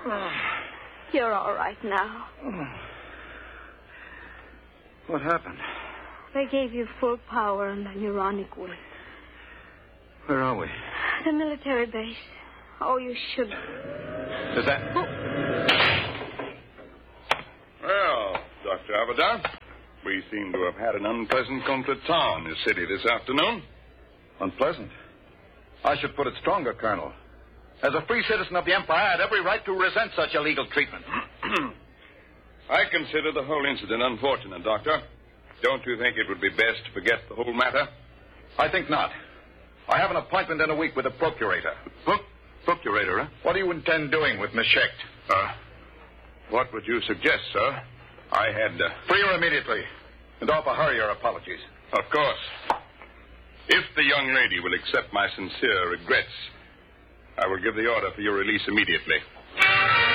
You're all right now. What happened? They gave you full power on the neuronic wing. Where are we? The military base. Oh, you should. Is that... Well, Dr. Abaddon, we seem to have had an unpleasant contretemps in the city this afternoon. Unpleasant? I should put it stronger, Colonel. As a free citizen of the Empire, I had every right to resent such illegal treatment. I consider the whole incident unfortunate, Doctor. Don't you think it would be best to forget the whole matter? I think not. I have an appointment in a week with the procurator. Procurator, huh? What do you intend doing with Miss Schecht? What would you suggest, sir? I had... Free her immediately. And offer her your apologies. Of course. If the young lady will accept my sincere regrets, I will give the order for your release immediately.